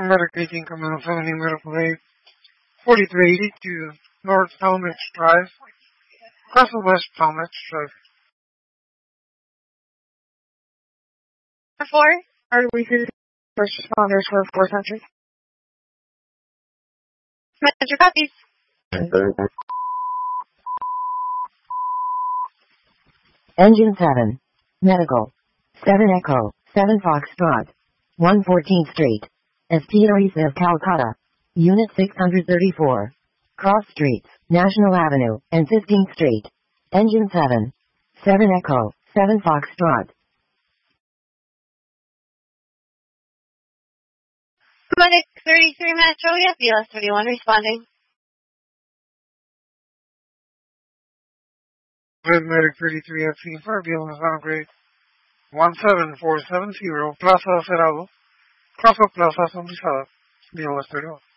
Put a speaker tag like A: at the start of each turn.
A: Medicating Command 70 Medical Aid, 4382 North Talmadge Drive, Castle West Talmadge Drive.
B: Floor, are we here first responders for 4th Century? Major copies.
C: Engine 7. Medical. 7 Echo, 7 Foxtrot. 114th Street. SPREs of Calcutta. Unit 634. Cross Streets, National Avenue, and 15th Street. Engine 7. 7 Echo, 7 Foxtrot.
B: Medic 33 Metro, BLS 31 responding.
A: Medic 33 at C4, BLS on grade 17470, Plaza Cerrado, Plaza Sonrisada, BLS 31.